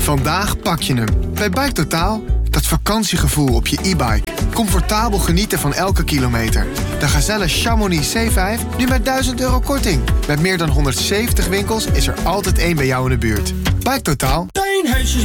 Vandaag pak je hem. Bij Bike Totaal. Dat vakantiegevoel op je e-bike. Comfortabel genieten van elke kilometer. De Gazelle Chamonix C5 nu met €1000 korting. Met meer dan 170 winkels is er altijd één bij jou in de buurt. Bike Totaal. Steenhuisjes